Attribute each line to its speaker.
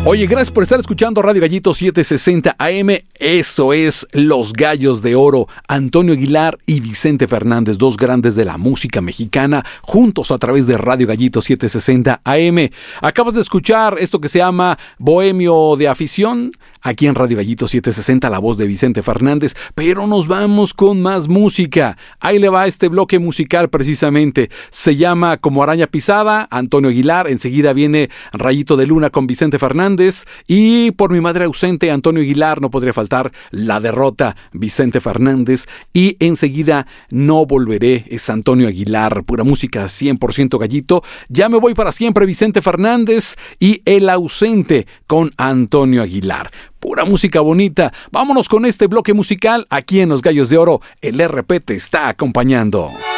Speaker 1: Oye, gracias por estar escuchando Radio Gallito 760 AM. Esto es Los Gallos de Oro. Antonio Aguilar y Vicente Fernández, dos grandes de la música mexicana, juntos a través de Radio Gallito 760 AM. Acabas de escuchar esto que se llama Bohemio de Afición, aquí en Radio Gallito 760, la voz de Vicente Fernández. Pero nos vamos con más música. Ahí le va este bloque musical precisamente. Se llama Como Araña Pisada, Antonio Aguilar. Enseguida viene Rayito de Luna con Vicente Fernández. Y por mi madre ausente, Antonio Aguilar, no podría faltar La Derrota, Vicente Fernández. Y enseguida No Volveré, es Antonio Aguilar, pura música 100% gallito. Ya me voy para siempre, Vicente Fernández, y El Ausente con Antonio Aguilar. Pura música bonita. Vámonos con este bloque musical aquí en Los Gallos de Oro. El RP te está acompañando.